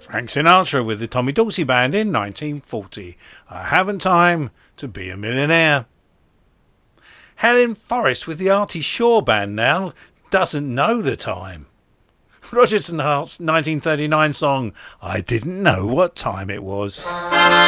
Frank Sinatra with the Tommy Dorsey Band in 1940. I haven't time to be a millionaire. Helen Forrest with the Artie Shaw Band now doesn't know the time. Rodgers and Hart's 1939 song, I Didn't Know What Time It Was.